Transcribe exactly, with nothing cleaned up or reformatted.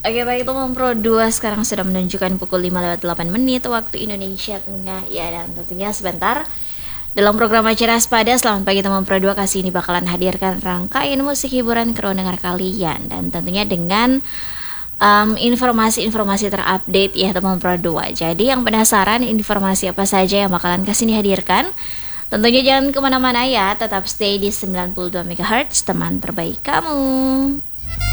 Oke baik teman Pro dua sekarang sudah menunjukkan pukul lima lewat delapan menit waktu Indonesia Tengah. Ya, dan tentunya sebentar dalam program acara Sepada Selamat Pagi teman Pro dua kali ini bakalan hadirkan rangkaian musik hiburan ke ruang dengar kalian. Dan tentunya dengan um, informasi-informasi terupdate ya teman Pro dua. Jadi yang penasaran informasi apa saja yang bakalan kesini hadirkan, tentunya jangan kemana-mana ya, tetap stay di sembilan puluh dua megahertz teman terbaik kamu.